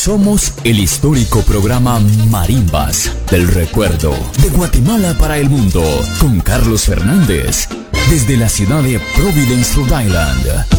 Somos el histórico programa Marimbas del Recuerdo, de Guatemala para el mundo, con Carlos Fernández, desde la ciudad de Providence, Rhode Island.